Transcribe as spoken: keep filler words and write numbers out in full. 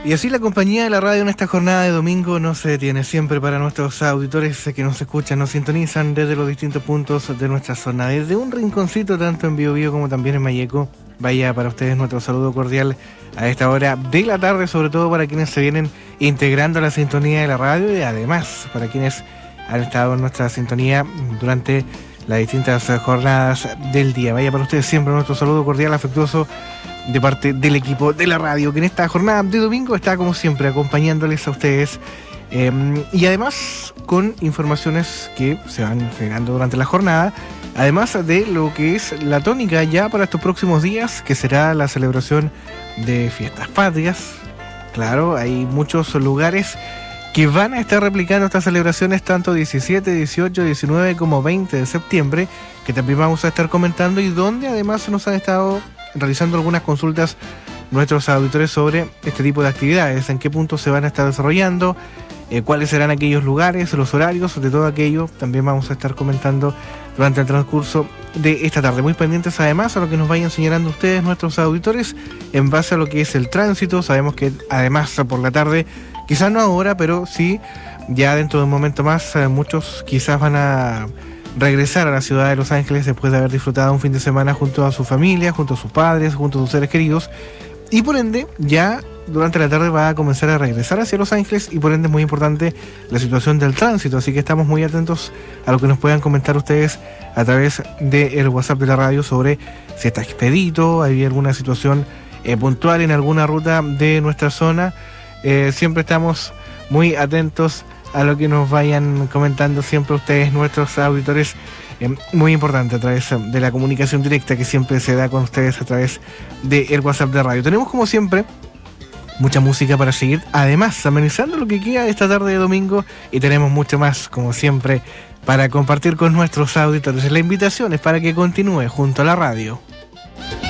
Y así la compañía de la radio en esta jornada de domingo no se detiene siempre para nuestros auditores que nos escuchan, nos sintonizan desde los distintos puntos de nuestra zona, desde un rinconcito tanto en Biobío como también en Malleco. Vaya para ustedes nuestro saludo cordial a esta hora de la tarde, sobre todo para quienes se vienen integrando a la sintonía de la radio y además para quienes han estado en nuestra sintonía durante las distintas jornadas del día. Vaya para ustedes siempre nuestro saludo cordial, afectuoso de parte del equipo de la radio, que en esta jornada de domingo está como siempre acompañándoles a ustedes eh, y además con informaciones que se van generando durante la jornada, además de lo que es la tónica ya para estos próximos días, que será la celebración de fiestas patrias. Claro, hay muchos lugares que van a estar replicando estas celebraciones tanto diecisiete, dieciocho, diecinueve como veinte de septiembre, que también vamos a estar comentando y donde además nos han estado realizando algunas consultas nuestros auditores sobre este tipo de actividades, en qué puntos se van a estar desarrollando, eh, cuáles serán aquellos lugares, los horarios, de todo aquello, también vamos a estar comentando durante el transcurso de esta tarde. Muy pendientes además a lo que nos vayan señalando ustedes, nuestros auditores, en base a lo que es el tránsito. Sabemos que además por la tarde, quizás no ahora, pero sí, ya dentro de un momento más, eh, muchos quizás van a regresar a la ciudad de Los Ángeles después de haber disfrutado un fin de semana junto a su familia, junto a sus padres, junto a sus seres queridos, y por ende ya durante la tarde va a comenzar a regresar hacia Los Ángeles y por ende es muy importante la situación del tránsito, así que estamos muy atentos a lo que nos puedan comentar ustedes a través del WhatsApp de la radio sobre si está expedito, hay alguna situación eh, puntual en alguna ruta de nuestra zona. Eh, siempre estamos muy atentos a lo que nos vayan comentando siempre ustedes, nuestros auditores, eh, muy importante a través de la comunicación directa que siempre se da con ustedes a través del WhatsApp de radio. Tenemos como siempre mucha música para seguir, además amenizando lo que queda de esta tarde de domingo, y tenemos mucho más como siempre para compartir con nuestros auditores. La invitación es para que continúe junto a la radio.